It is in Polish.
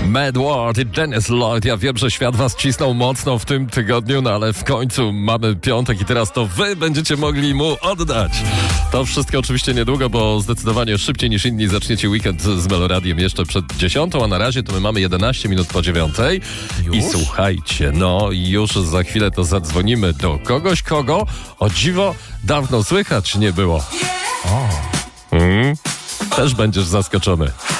Mad World i Dennis Lloyd. Ja wiem, że świat was cisnął mocno w tym tygodniu, no ale w końcu mamy piątek i teraz to wy będziecie mogli mu oddać. To wszystko oczywiście niedługo, bo zdecydowanie szybciej niż inni zaczniecie weekend z Meloradiem jeszcze przed 10, a na razie to my mamy 11 minut po 9. I słuchajcie, no już za chwilę to zadzwonimy do kogoś, kogo o dziwo dawno słychać nie było. Też będziesz zaskoczony.